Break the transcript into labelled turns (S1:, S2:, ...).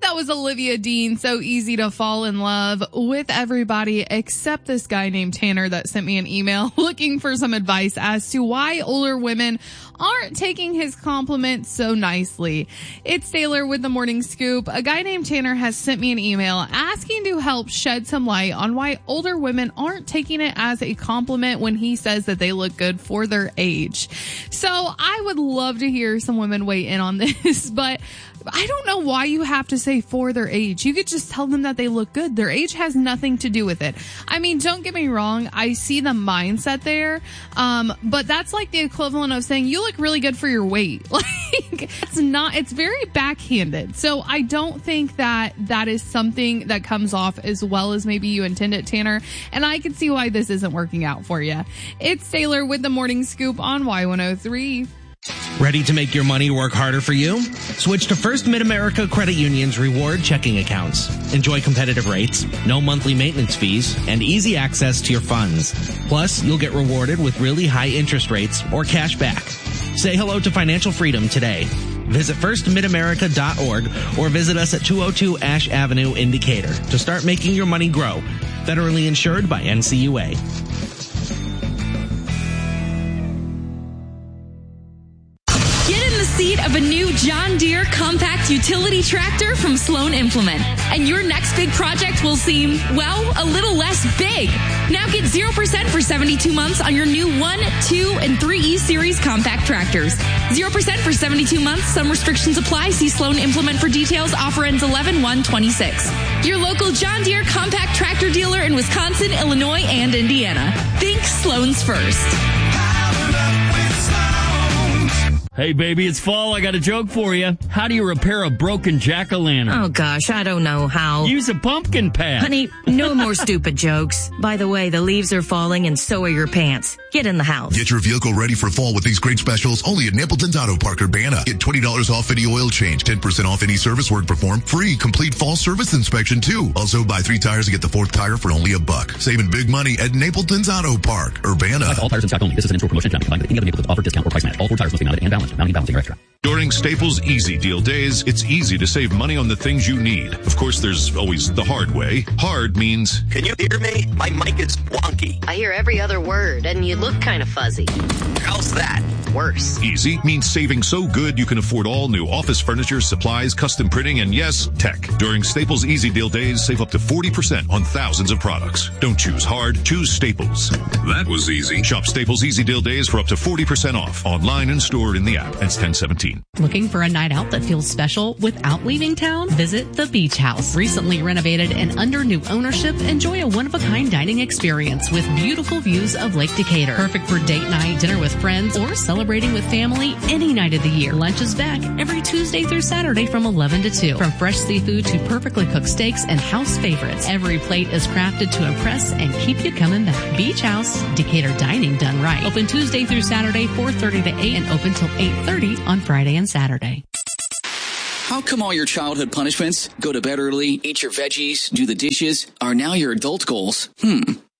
S1: That was Olivia Dean. So easy to fall in love with everybody except this guy named Tanner that sent me an email looking for some advice as to why older women aren't taking his compliments so nicely. It's Taylor with the Morning Scoop. A guy named Tanner has sent me an email asking to help shed some light on why older women aren't taking it as a compliment when he says that they look good for their age. So I would love to hear some women weigh in on this, but I don't know why you have to say for their age. You could just tell them that they look good. Their age has nothing to do with it. I mean, don't get me wrong. I see the mindset there. But that's like the equivalent of saying you look really good for your weight. Like it's very backhanded. So I don't think that is something that comes off as well as maybe you intend it, Tanner. And I can see why this isn't working out for you. It's Taylor with the Morning Scoop on Y103.
S2: Ready to make your money work harder for you? Switch to First Mid-America Credit Union's reward checking accounts. Enjoy competitive rates, no monthly maintenance fees, and easy access to your funds. Plus, you'll get rewarded with really high interest rates or cash back. Say hello to financial freedom today. Visit firstmidamerica.org or visit us at 202 Ash Avenue in Decatur to start making your money grow. Federally insured by NCUA.
S3: Seat of a new John Deere compact utility tractor from Sloan Implement. And your next big project will seem, well, a little less big. Now get 0% for 72 months on your new 1, 2, and 3E Series compact tractors. 0% for 72 months. Some restrictions apply. See Sloan Implement for details. Offer ends 11/1/26. Your local John Deere compact tractor dealer in Wisconsin, Illinois, and Indiana. Think Sloan's first.
S4: Hey, baby, it's fall. I got a joke for you. How do you repair a broken jack-o'-lantern?
S5: Oh, gosh, I don't know how.
S4: Use a pumpkin patch.
S5: Honey, no more stupid jokes. By the way, the leaves are falling and so are your pants. Get in the house.
S6: Get your vehicle ready for fall with these great specials only at Napleton's Auto Park Urbana. Get $20 off any oil change, 10% off any service work performed, free complete fall service inspection too. Also, buy 3 tires and get the 4th tire for only $1. Saving big money at Napleton's Auto Park Urbana.
S7: All tires in stock only. This is an in-store promotion not combined with any other Napleton's offer, discount, or price match. All 4 tires must be mounted and balanced. Mounting balancing are extra.
S8: During Staples Easy Deal Days, it's easy to save money on the things you need. Of course, there's always the hard way. Hard means...
S9: Can you hear me? My mic is wonky.
S10: I hear every other word, and you look kind of fuzzy.
S9: How's that?
S10: Worse.
S8: Easy means saving so good you can afford all new office furniture, supplies, custom printing, and yes, tech. During Staples Easy Deal Days, save up to 40% on thousands of products. Don't choose hard, choose Staples. That was easy. Shop Staples Easy Deal Days for up to 40% off. Online and stored in the app. It's 10/17.
S11: Looking for a night out that feels special without leaving town? Visit the Beach House. Recently renovated and under new ownership, enjoy a one-of-a-kind dining experience with beautiful views of Lake Decatur. Perfect for date night, dinner with friends, or celebrating with family any night of the year. Lunch is back every Tuesday through Saturday from 11 to 2. From fresh seafood to perfectly cooked steaks and house favorites, every plate is crafted to impress and keep you coming back. Beach House, Decatur dining done right. Open Tuesday through Saturday, 4:30 to 8, and open till 8:30 on Friday and Saturday.
S12: How come all your childhood punishments, go to bed early, eat your veggies, do the dishes, are now your adult goals?